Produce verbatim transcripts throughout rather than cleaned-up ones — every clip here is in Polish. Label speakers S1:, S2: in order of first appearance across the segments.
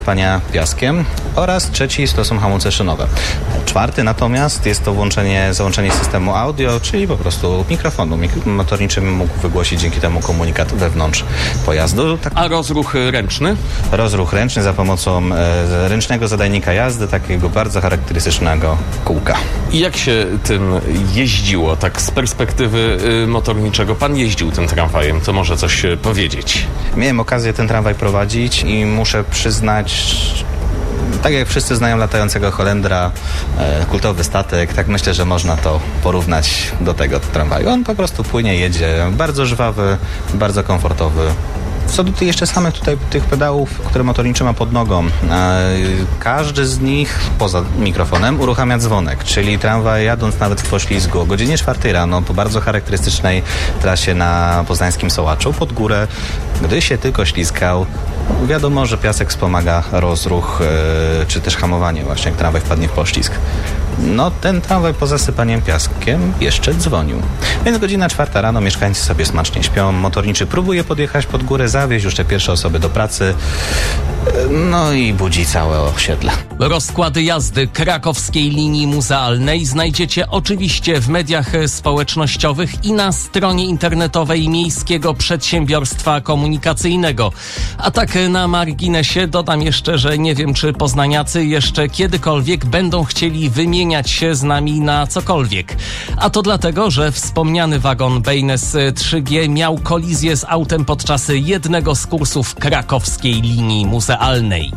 S1: Pania piaskiem oraz trzeci to są hamulce szynowe. Czwarty natomiast jest to włączenie, załączenie systemu audio, czyli po prostu mikrofonu. Mik- motorniczy mógł wygłosić dzięki temu komunikat wewnątrz pojazdu. Tak.
S2: A rozruch ręczny?
S1: Rozruch ręczny za pomocą e, ręcznego zadajnika jazdy, takiego bardzo charakterystycznego kółka.
S2: I jak się tym jeździło, tak z perspektywy y, motorniczego? Pan jeździł tym tramwajem, to może coś y, powiedzieć.
S1: Miałem okazję ten tramwaj prowadzić i muszę przyznać, tak jak wszyscy znają latającego Holendra, e, kultowy statek, tak myślę, że można to porównać do tego tramwaju. On po prostu płynie, jedzie, bardzo żwawy, bardzo komfortowy. Co do tych jeszcze samych tutaj tych pedałów, które motorniczy ma pod nogą, e, każdy z nich poza mikrofonem uruchamia dzwonek, czyli tramwaj jadąc nawet w poślizgu o godzinie czwartej rano po bardzo charakterystycznej trasie na poznańskim Sołaczu pod górę, gdy się tylko ślizgał, wiadomo, że piasek wspomaga rozruch e, czy też hamowanie właśnie, jak tramwaj wpadnie w poślizg. No, ten tramwaj po zasypaniem piaskiem jeszcze dzwonił. Więc godzina czwarta rano, mieszkańcy sobie smacznie śpią, motorniczy próbuje podjechać pod górę, zawieźć już te pierwsze osoby do pracy, no i budzi całe osiedle.
S3: Rozkłady jazdy krakowskiej linii muzealnej znajdziecie oczywiście w mediach społecznościowych i na stronie internetowej Miejskiego Przedsiębiorstwa Komunikacyjnego. A tak na marginesie dodam jeszcze, że nie wiem, czy poznaniacy jeszcze kiedykolwiek będą chcieli wymieniać się z nami na cokolwiek. A to dlatego, że wspomniany wagon Bejnes trzy G miał kolizję z autem podczas jednego z kursów krakowskiej linii muzealnej.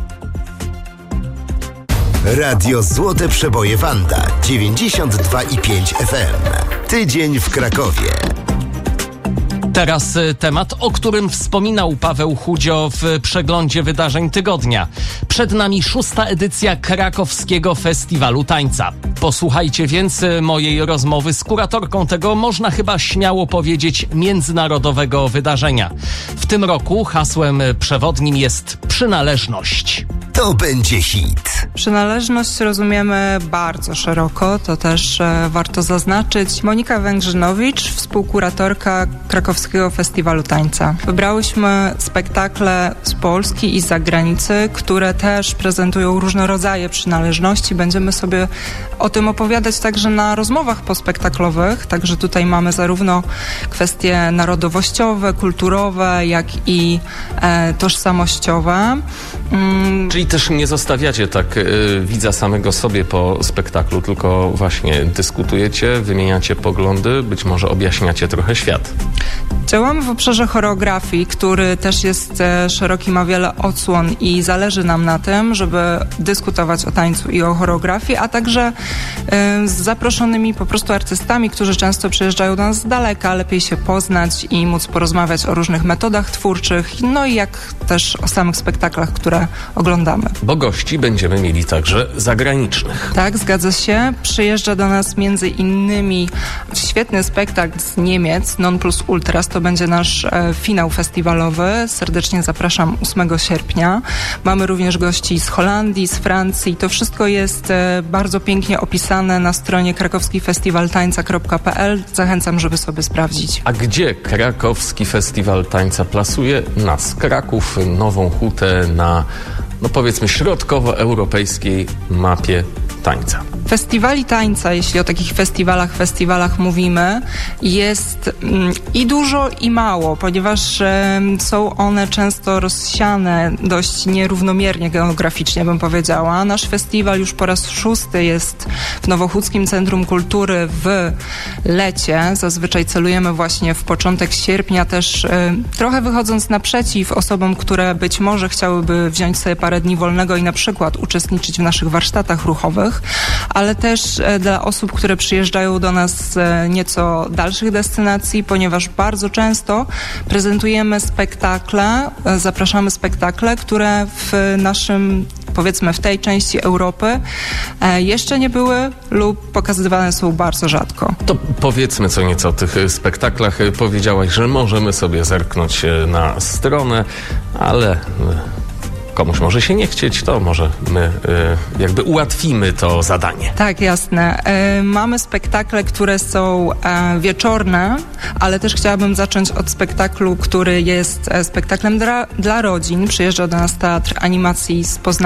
S4: Radio Złote Przeboje Wanda dziewięćdziesiąt dwa i pięć F M. Tydzień w Krakowie.
S3: Teraz temat, o którym wspominał Paweł Chudzio w przeglądzie wydarzeń tygodnia. Przed nami szósta edycja Krakowskiego Festiwalu Tańca. Posłuchajcie więc mojej rozmowy z kuratorką tego, można chyba śmiało powiedzieć, międzynarodowego wydarzenia. W tym roku hasłem przewodnim jest przynależność.
S4: To będzie hit.
S5: Przynależność rozumiemy bardzo szeroko, to też e, warto zaznaczyć. Monika Węgrzynowicz, współkuratorka Krakowskiego Festiwalu Tańca. Wybrałyśmy spektakle z Polski i z zagranicy, które też prezentują różne rodzaje przynależności. Będziemy sobie o tym opowiadać także na rozmowach pospektaklowych, także tutaj mamy zarówno kwestie narodowościowe, kulturowe, jak i e, tożsamościowe.
S2: Mm. Czyli też nie zostawiacie tak y, widza samego sobie po spektaklu, tylko właśnie dyskutujecie, wymieniacie poglądy, być może objaśniacie trochę świat.
S5: Działamy w obszarze choreografii, który też jest e, szeroki, ma wiele odsłon i zależy nam na tym, żeby dyskutować o tańcu i o choreografii, a także e, z zaproszonymi po prostu artystami, którzy często przyjeżdżają do nas z daleka, lepiej się poznać i móc porozmawiać o różnych metodach twórczych, no i jak też o samych spektaklach, które oglądamy.
S2: Bo gości będziemy mieli także zagranicznych.
S5: Tak, zgadza się. Przyjeżdża do nas między innymi świetny spektakl z Niemiec, Non Plus Ultras. To będzie nasz e, finał festiwalowy. Serdecznie zapraszam ósmego sierpnia. Mamy również gości z Holandii, z Francji. To wszystko jest e, bardzo pięknie opisane na stronie krakowski festiwal tańca kropka p l. Zachęcam, żeby sobie sprawdzić.
S2: A gdzie Krakowski Festiwal Tańca plasuje nas, Kraków, Nową Hutę na, no powiedzmy, środkowoeuropejskiej mapie tańca?
S5: Festiwali tańca, jeśli o takich festiwalach, festiwalach mówimy, jest mm, i dużo, i mało, ponieważ e, są one często rozsiane dość nierównomiernie geograficznie, bym powiedziała. Nasz festiwal już po raz szósty jest w Nowochódzkim Centrum Kultury w lecie. Zazwyczaj celujemy właśnie w początek sierpnia, też e, trochę wychodząc naprzeciw osobom, które być może chciałyby wziąć sobie parę dni wolnego i na przykład uczestniczyć w naszych warsztatach ruchowych, ale też dla osób, które przyjeżdżają do nas z nieco dalszych destynacji, ponieważ bardzo często prezentujemy spektakle, zapraszamy spektakle, które w naszym, powiedzmy w tej części Europy jeszcze nie były lub pokazywane są bardzo rzadko.
S2: To powiedzmy co nieco o tych spektaklach. Powiedziałaś, że możemy sobie zerknąć na stronę, ale komuś może się nie chcieć, to może my y, jakby ułatwimy to zadanie.
S5: Tak, jasne. E, mamy spektakle, które są e, wieczorne, ale też chciałabym zacząć od spektaklu, który jest e, spektaklem dla, dla rodzin. Przyjeżdża do nas Teatr Animacji z Poznania.